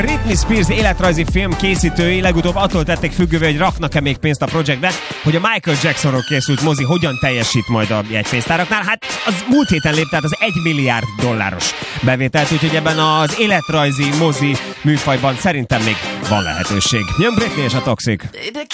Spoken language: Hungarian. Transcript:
Britney Spears életrajzi film készítői legutóbb attól tették függővé, hogy raknak-e még pénzt a projektbe, hogy a Michael Jacksonról készült mozi hogyan teljesít majd a jegypénztáraknál. Hát az múlt héten lépte át az $1 milliárd bevételt, úgyhogy ebben az életrajzi mozi műfajban szerintem még van lehetőség. Jön Britney és a Toxic.